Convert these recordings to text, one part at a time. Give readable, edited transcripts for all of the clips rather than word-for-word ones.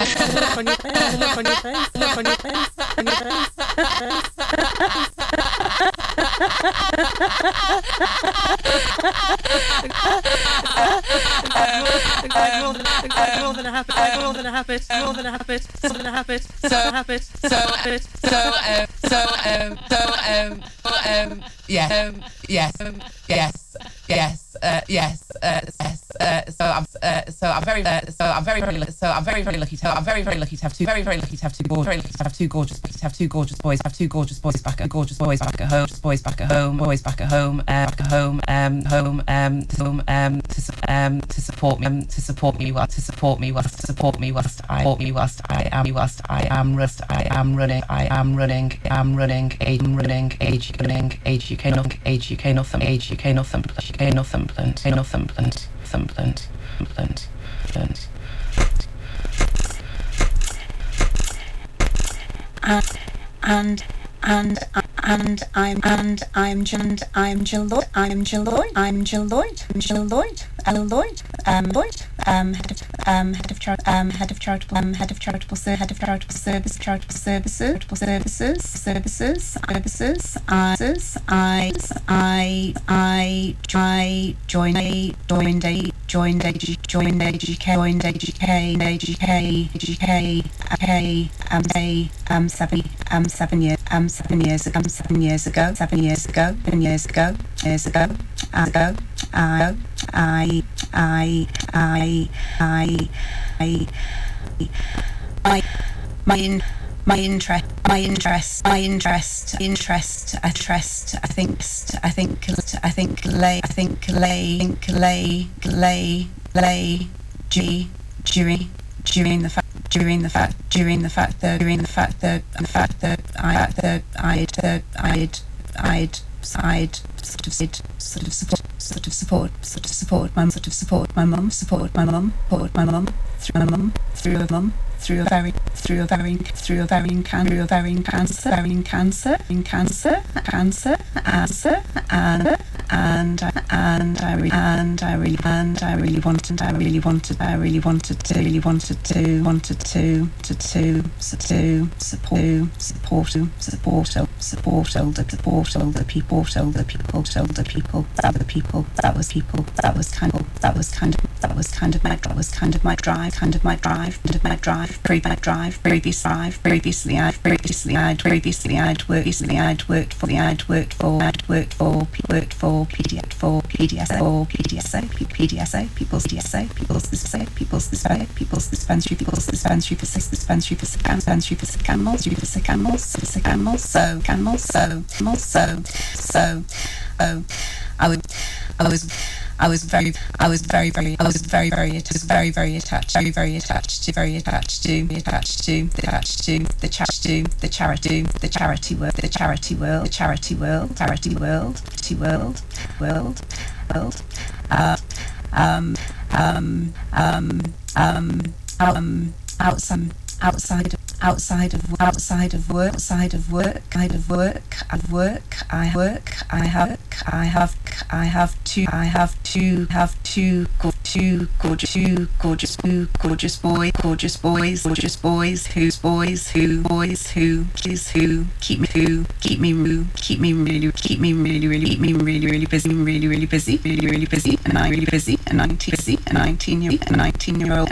look on your face, the look on your face, the look on your face, on your face. More than a habit, more than a habit, more than a habit, more than a habit, I'm very lucky to have two gorgeous boys back at home, to support me whilst I am running age UK Northumberland. And I'm head of charitable services. I joined AGK 7 years ago. My interest. I think lay during the fact that I'd support my mum through ovarian cancer, and I really wanted to support older people. That was kind of my drive. Previously I'd worked for PDSA, People's Dispensary for Sick Animals. So I was very attached to the charity world. Outside of work, I have two gorgeous boys who keep me really busy, and I'm really busy. A 19-year-old,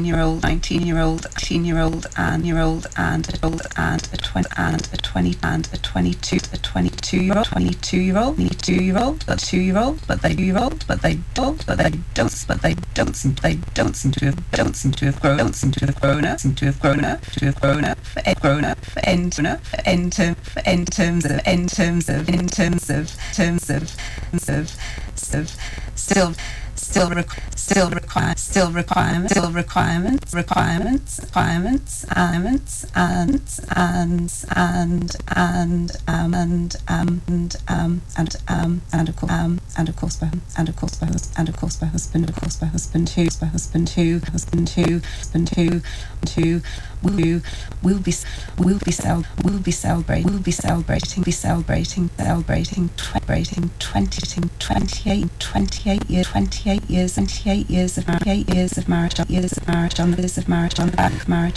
and a 22-year-old, but they don't seem to have grown up in terms of still requirements, and of course my husband who will be celebrating 28 years of marriage on the back of marriage